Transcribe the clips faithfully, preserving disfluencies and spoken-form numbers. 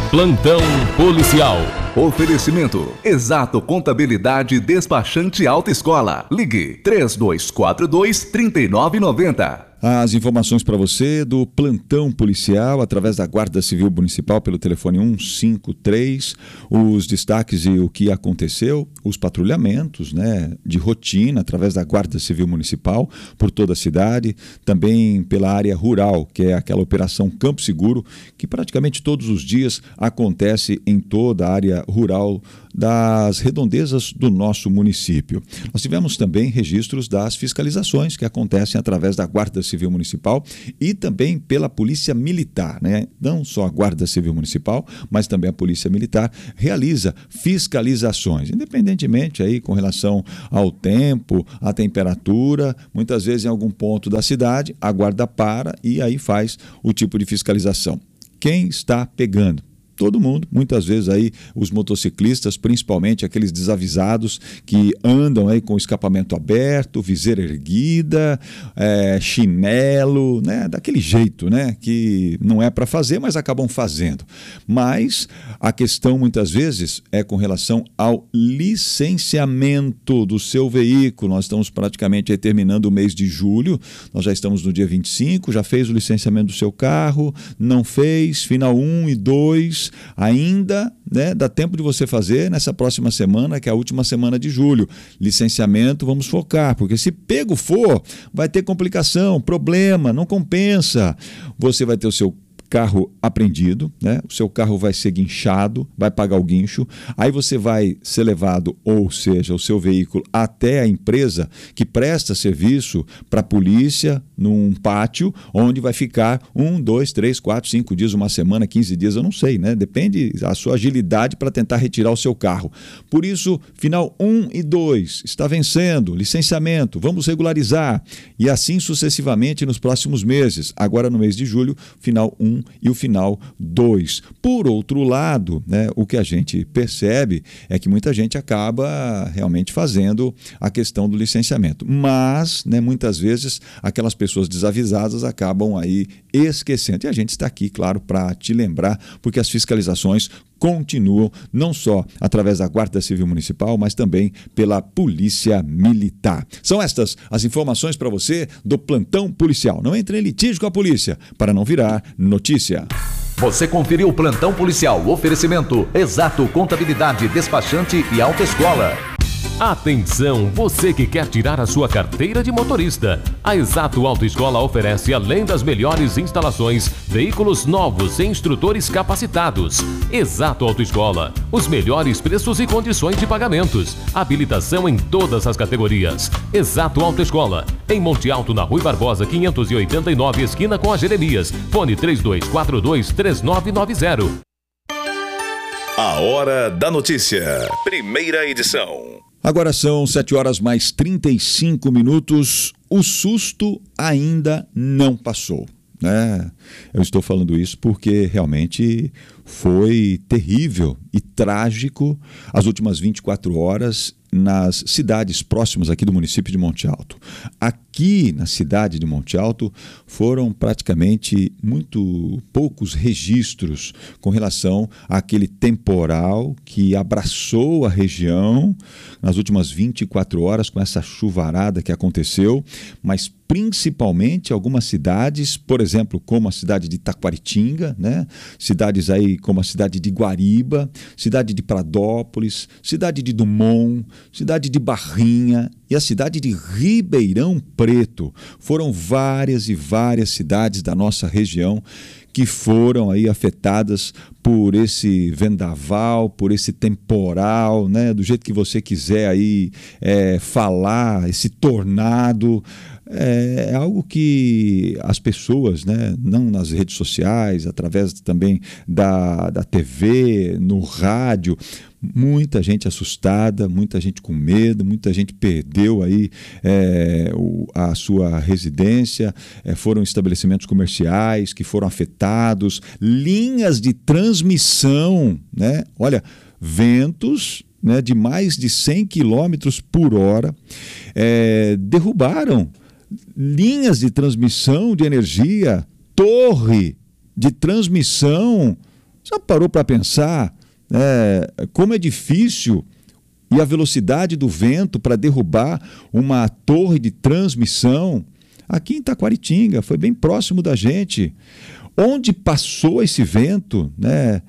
Plantão policial. Oferecimento: Exato Contabilidade Despachante Autoescola. Ligue três dois quatro dois, três nove nove zero. As informações para você do plantão policial através da Guarda Civil Municipal pelo telefone um cinco três, os destaques e o que aconteceu, os patrulhamentos, né, de rotina através da Guarda Civil Municipal por toda a cidade, também pela área rural, que é aquela operação Campo Seguro, que praticamente todos os dias acontece em toda a área rural das redondezas do nosso município. Nós tivemos também registros das fiscalizações que acontecem através da Guarda Civil Municipal e também pela Polícia Militar, né? Não só a Guarda Civil Municipal, mas também a Polícia Militar realiza fiscalizações, independentemente aí com relação ao tempo, à temperatura, muitas vezes em algum ponto da cidade, a guarda para e aí faz o tipo de fiscalização. Quem está pegando? Todo mundo, muitas vezes aí os motociclistas, principalmente aqueles desavisados que andam aí com o escapamento aberto, viseira erguida, é, chinelo, né, daquele jeito, né, que não é para fazer, mas acabam fazendo. Mas a questão muitas vezes é com relação ao licenciamento do seu veículo. Nós estamos praticamente aí terminando o mês de julho, nós já estamos no dia vinte e cinco, já fez o licenciamento do seu carro, não fez, final um e dois, ainda, né, dá tempo de você fazer nessa próxima semana, que é a última semana de julho. Licenciamento, vamos focar, porque se pego for, vai ter complicação, problema, não compensa. Você vai ter o seu carro apreendido, né? O seu carro vai ser guinchado, vai pagar o guincho, aí você vai ser levado, ou seja, o seu veículo até a empresa que presta serviço para a polícia num pátio, onde vai ficar um, dois, três, quatro, cinco dias, uma semana, quinze dias, eu não sei, né? Depende da sua agilidade para tentar retirar o seu carro. Por isso, final um e dois está vencendo, licenciamento, vamos regularizar e assim sucessivamente nos próximos meses. Agora no mês de julho, final um e o final dois. Por outro lado, né, o que a gente percebe é que muita gente acaba realmente fazendo a questão do licenciamento, mas, né, muitas vezes aquelas pessoas desavisadas acabam aí esquecendo. E a gente está aqui, claro, para te lembrar, porque as fiscalizações continuam, não só através da Guarda Civil Municipal, mas também pela Polícia Militar. São estas as informações para você do plantão policial. Não entre em litígio com a polícia, para não virar notícia. Você conferiu o Plantão Policial. Oferecimento: Exato Contabilidade Despachante e Autoescola. Atenção, você que quer tirar a sua carteira de motorista. A Exato Autoescola oferece, além das melhores instalações, veículos novos e instrutores capacitados. Exato Autoescola, os melhores preços e condições de pagamentos. Habilitação em todas as categorias. Exato Autoescola, em Monte Alto, na Rui Barbosa, quinhentos e oitenta e nove, esquina com a Jeremias. Fone três dois quatro dois, três nove nove zero. A Hora da Notícia, primeira edição. Agora são sete horas mais trinta e cinco minutos. O susto ainda não passou, né? Eu estou falando isso porque realmente foi terrível e trágico as últimas vinte e quatro horas nas cidades próximas aqui do município de Monte Alto. Aqui na cidade de Monte Alto foram praticamente muito poucos registros com relação àquele temporal que abraçou a região nas últimas vinte e quatro horas com essa chuvarada que aconteceu, mas principalmente algumas cidades, por exemplo, como a cidade de Taquaritinga, né? Cidades aí como a cidade de Guariba, cidade de Pradópolis, cidade de Dumont, cidade de Barrinha e a cidade de Ribeirão Preto. Foram várias e várias cidades da nossa região que foram aí afetadas por esse vendaval, por esse temporal, né? Do jeito que você quiser aí é, falar, esse tornado. É algo que as pessoas, né, não nas redes sociais, através também da, da T V, no rádio, muita gente assustada, muita gente com medo, muita gente perdeu aí é, o, a sua residência, é, foram estabelecimentos comerciais que foram afetados, linhas de transmissão, né? Olha, ventos, né, de mais de cem quilômetros por hora é, derrubaram linhas de transmissão de energia, torre de transmissão Já parou para pensar é, como é difícil e a velocidade do vento para derrubar uma torre de transmissão aqui em Taquaritinga, foi bem próximo da gente. Onde passou esse vento, né,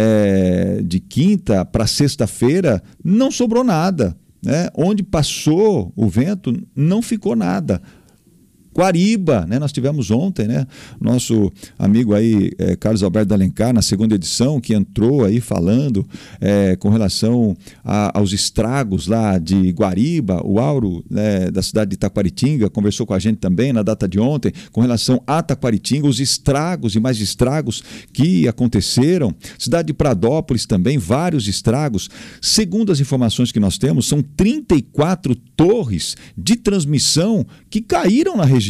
é, de quinta para sexta-feira, não sobrou nada. Né? Onde passou o vento, não ficou nada. Guariba, né? Nós tivemos ontem, né? Nosso amigo aí, é, Carlos Alberto Alencar, na segunda edição, que entrou aí falando é, com relação a, aos estragos lá de Guariba. O Auro, né, da cidade de Taquaritinga, conversou com a gente também na data de ontem, com relação a Taquaritinga, os estragos e mais estragos que aconteceram. Cidade de Pradópolis também, vários estragos. Segundo as informações que nós temos, são trinta e quatro torres de transmissão que caíram na região.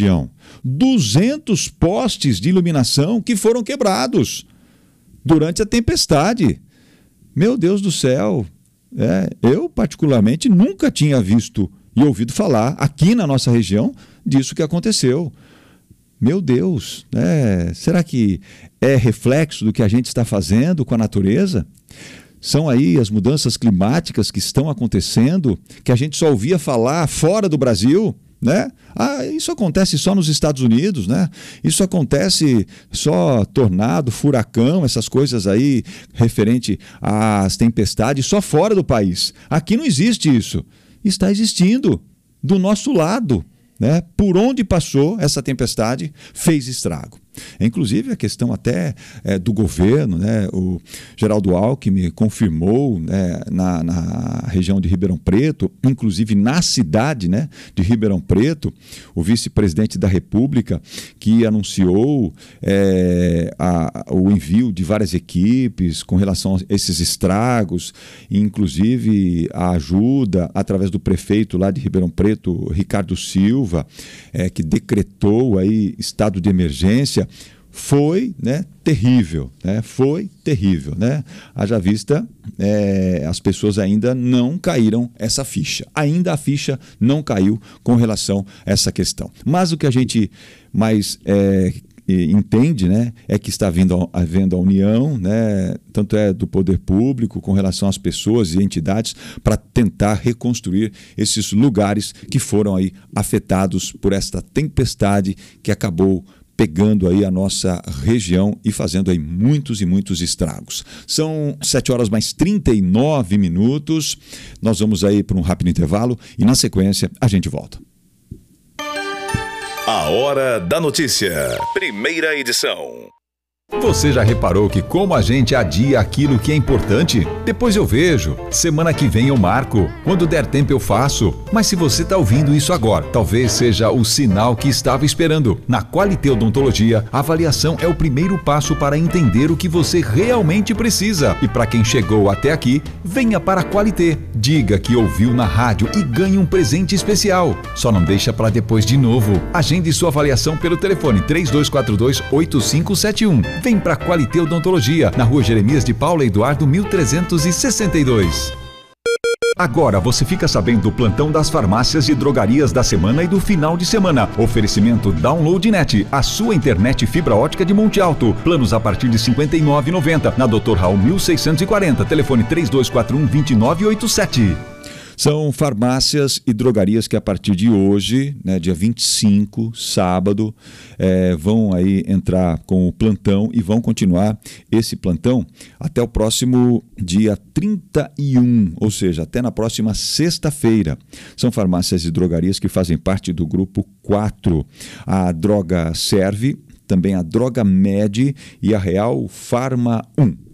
duzentos postes de iluminação que foram quebrados durante a tempestade. Meu Deus do céu, é, eu particularmente nunca tinha visto e ouvido falar aqui na nossa região disso que aconteceu. Meu Deus, é, será que é reflexo do que a gente está fazendo com a natureza? São aí as mudanças climáticas que estão acontecendo, que a gente só ouvia falar fora do Brasil, né? Ah, isso acontece só nos Estados Unidos, né? Isso acontece só tornado, furacão, essas coisas aí referente às tempestades só fora do país. Aqui não existe isso. Está existindo do nosso lado, né? Por onde passou essa tempestade fez estrago. Inclusive a questão até é, do governo, né? O Geraldo Alckmin confirmou, né, na, na região de Ribeirão Preto, inclusive na cidade, né, de Ribeirão Preto, o vice-presidente da República que anunciou é, a, o envio de várias equipes com relação a esses estragos, inclusive a ajuda através do prefeito lá de Ribeirão Preto, Ricardo Silva, é, que decretou aí estado de emergência. Foi, né, terrível, né? Foi terrível, né? Haja vista, é, as pessoas ainda não caíram essa ficha. Ainda a ficha não caiu com relação a essa questão. Mas o que a gente mais é, entende, né, é que está vindo, havendo a união, né, tanto é do poder público com relação às pessoas e entidades para tentar reconstruir esses lugares que foram aí afetados por esta tempestade que acabou pegando aí a nossa região e fazendo aí muitos e muitos estragos. São sete horas mais trinta e nove minutos. Nós vamos aí para um rápido intervalo e na sequência a gente volta. A Hora da Notícia, primeira edição. Você já reparou que como a gente adia aquilo que é importante? Depois eu vejo, semana que vem eu marco, quando der tempo eu faço. Mas se você está ouvindo isso agora, talvez seja o sinal que estava esperando. Na Qualité Odontologia, a avaliação é o primeiro passo para entender o que você realmente precisa. E para quem chegou até aqui, venha para a Qualité. Diga que ouviu na rádio e ganhe um presente especial. Só não deixa para depois de novo. Agende sua avaliação pelo telefone três dois quatro dois, oito cinco sete um. Vem para a Qualité Odontologia, na rua Jeremias de Paula Eduardo, mil trezentos e sessenta e dois. Agora você fica sabendo do plantão das farmácias e drogarias da semana e do final de semana. Oferecimento Download Net, a sua internet fibra ótica de Monte Alto. Planos a partir de cinquenta e nove reais e noventa centavos. Na doutor Raul mil seiscentos e quarenta. Telefone três dois quatro um, dois nove oito sete. São farmácias e drogarias que a partir de hoje, né, dia vinte e cinco, sábado, é, vão aí entrar com o plantão e vão continuar esse plantão até o próximo dia trinta e um, ou seja, até na próxima sexta-feira. São farmácias e drogarias que fazem parte do grupo quatro. A Droga Serve, também a Droga Med e a Real Farma um.